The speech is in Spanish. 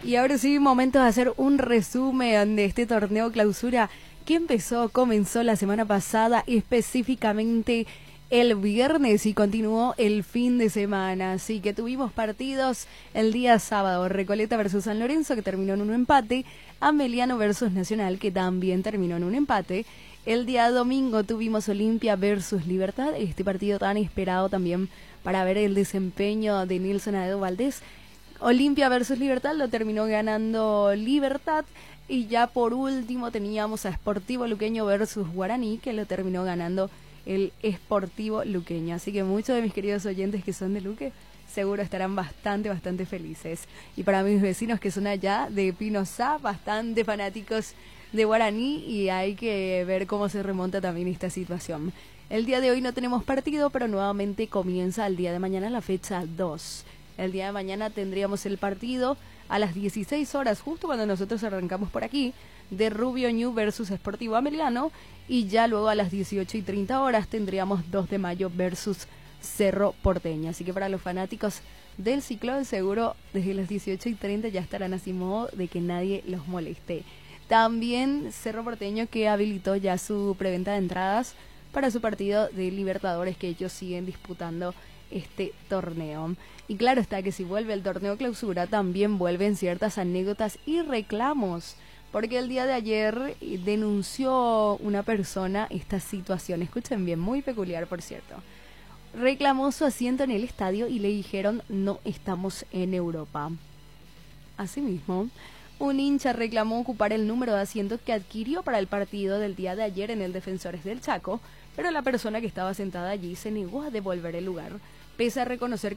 Y ahora sí, momento de hacer un resumen de este torneo clausura que comenzó la semana pasada, específicamente el viernes y continuó el fin de semana. Así que tuvimos partidos el día sábado, Recoleta versus San Lorenzo, que terminó en un empate, Ameliano versus Nacional, que también terminó en un empate. El día domingo tuvimos Olimpia versus Libertad, este partido tan esperado también para ver el desempeño de Nilson Aedo Valdés. Olimpia versus Libertad lo terminó ganando Libertad, y ya por último teníamos a Sportivo Luqueño versus Guaraní, que lo terminó ganando el Sportivo Luqueño. Así que muchos de mis queridos oyentes que son de Luque seguro estarán bastante felices. Y para mis vecinos que son allá de Pino Sá, bastante fanáticos de Guaraní, y hay que ver cómo se remonta también esta situación. El día de hoy no tenemos partido, pero nuevamente comienza el día de mañana la fecha 2. El día de mañana tendríamos el partido a las 16 horas, justo cuando nosotros arrancamos por aquí, de Rubio Ñu versus Sportivo Ameliano, y ya luego a las 18:30 horas tendríamos 2 de mayo versus Cerro Porteño. Así que para los fanáticos del Ciclón, seguro desde las 18:30 ya estarán así modo de que nadie los moleste. También Cerro Porteño, que habilitó ya su preventa de entradas para su partido de Libertadores, que ellos siguen disputando este torneo. Y claro está que si vuelve el torneo clausura, también vuelven ciertas anécdotas y reclamos, porque el día de ayer denunció una persona esta situación, escuchen bien, muy peculiar por cierto. Reclamó su asiento en el estadio y le dijeron: no estamos en Europa. Asimismo, un hincha reclamó ocupar el número de asientos que adquirió para el partido del día de ayer en el Defensores del Chaco, pero la persona que estaba sentada allí se negó a devolver el lugar, pese a reconocer